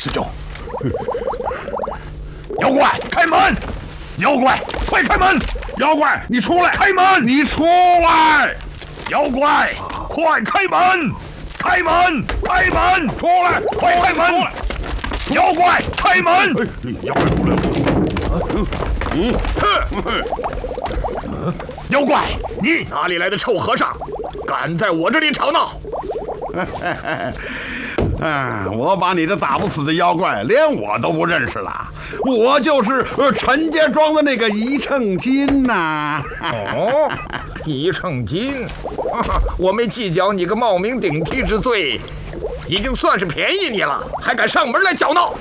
师兄。妖怪，开门！妖怪，快开门！妖怪，你出来！开门！你出来！妖怪，快开门！开门！开门！出来！快开门！妖怪，开门！妖怪出来了！妖怪，你哪里来的臭和尚，敢在我这里吵闹？ 我把你这打不死的妖怪连我都不认识了，我就是陈家庄的那个一秤金呐。 哦，一秤金，我没计较你个冒名顶替之罪，已经算是便宜你了，还敢上门来搅闹？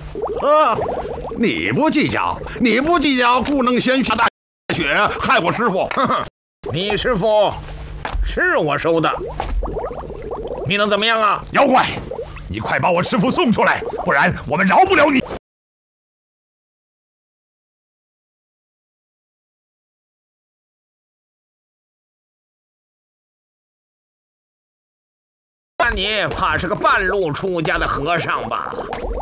你不计较，你不计较，不能先下大雪害我师傅。 你师傅是我收的，你能怎么样啊？ 妖怪，你快把我师傅送出来，不然我们饶不了你！ 那你怕是个半路出家的和尚吧？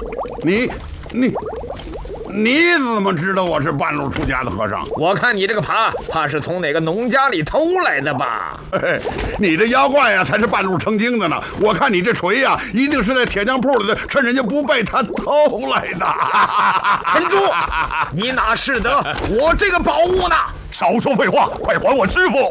你怎么知道我是半路出家的和尚？ 我看你这个耙，怕是从哪个农家里偷来的吧？ 你这妖怪呀，才是半路成精的呢。我看你这锤呀，一定是在铁匠铺里的，趁人家不备他偷来的。 陈珠，你哪识得我这个宝物呢？ 少说废话，快还我师傅！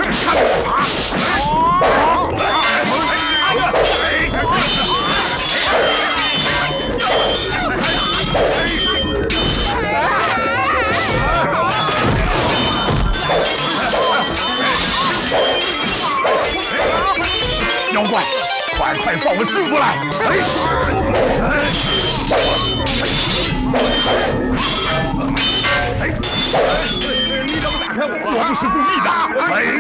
妖怪，快放我师傅来！你怎么打开我？我不是故意的。